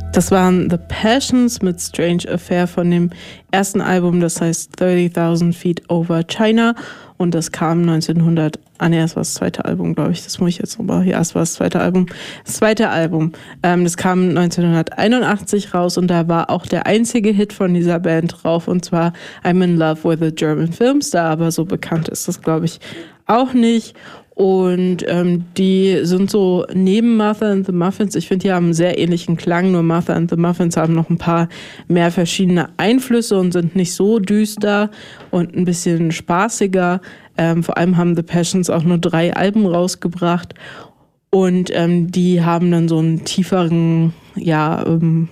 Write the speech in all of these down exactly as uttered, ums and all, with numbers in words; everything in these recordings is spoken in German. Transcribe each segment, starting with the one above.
Das waren The Passions mit Strange Affair von dem ersten Album, das heißt thirty thousand Feet Over China, und das kam neunzehnhundert, ah ne, das war das zweite Album, glaube ich, das muss ich jetzt nochmal, ja, es war das zweite Album, das zweite Album, ähm, das kam neunzehnhunderteinundachtzig raus und da war auch der einzige Hit von dieser Band drauf, und zwar I'm in Love with a German Film Star, aber so bekannt ist das, glaube ich, auch nicht. Und ähm, die sind so neben Martha and the Muffins, ich finde, die haben einen sehr ähnlichen Klang, nur Martha and the Muffins haben noch ein paar mehr verschiedene Einflüsse und sind nicht so düster und ein bisschen spaßiger. Ähm, vor allem haben The Passions auch nur drei Alben rausgebracht und ähm, die haben dann so einen tieferen, ja, ähm,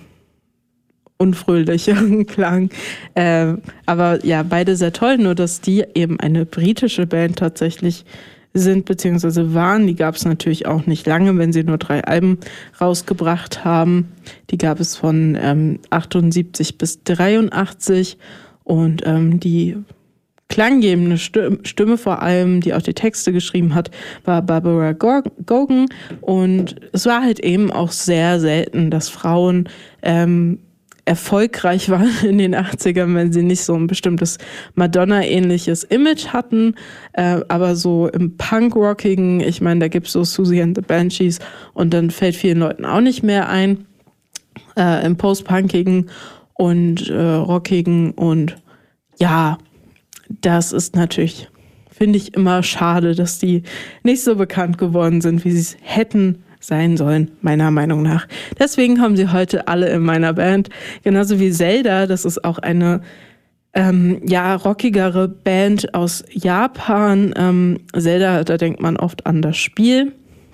unfröhlicheren Klang. Äh, aber ja, beide sehr toll, nur dass die eben eine britische Band tatsächlich sind, beziehungsweise waren. Die gab es natürlich auch nicht lange, wenn sie nur drei Alben rausgebracht haben. Die gab es von ähm, achtundsiebzig bis dreiundachtzig und ähm, die klanggebende Stimme, Stimme vor allem, die auch die Texte geschrieben hat, war Barbara Gogan, und es war halt eben auch sehr selten, dass Frauen ähm, erfolgreich waren in den achtzigern, wenn sie nicht so ein bestimmtes Madonna-ähnliches Image hatten, äh, aber so im Punk-Rockigen, ich meine, da gibt es so Susie and the Banshees und dann fällt vielen Leuten auch nicht mehr ein, äh, im Post-Punkigen und äh, Rockigen, und ja, das ist natürlich, finde ich, immer schade, dass die nicht so bekannt geworden sind, wie sie es hätten sein sollen, meiner Meinung nach. Deswegen haben sie heute alle in meiner Band. Genauso wie Zelda, das ist auch eine ähm, ja, rockigere Band aus Japan. Ähm, Zelda, da denkt man oft an das Spiel,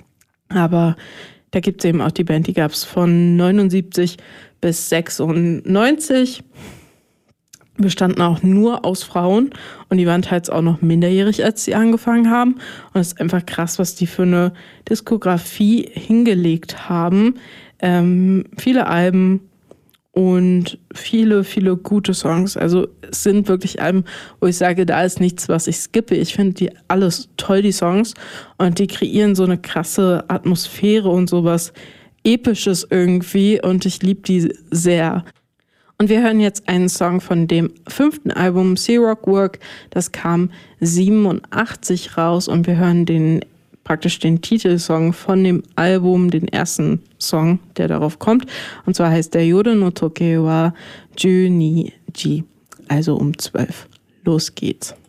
aber da gibt es eben auch die Band, die gab es von neunundsiebzig bis sechsundneunzig. Bestanden auch nur aus Frauen und die waren teils auch noch minderjährig, als sie angefangen haben. Und es ist einfach krass, was die für eine Diskografie hingelegt haben. Ähm, viele Alben und viele, viele gute Songs. Also es sind wirklich Alben, wo ich sage, da ist nichts, was ich skippe. Ich finde die alles toll, die Songs. Und die kreieren so eine krasse Atmosphäre und sowas Episches irgendwie. Und ich liebe die sehr. Und wir hören jetzt einen Song von dem fünften Album, Sea Rock Work. Das kam siebenundachtzig raus und wir hören den praktisch den Titelsong von dem Album, den ersten Song, der darauf kommt. Und zwar heißt der Yoru no Toke wa Ju ni ji, also um zwölf. Los geht's.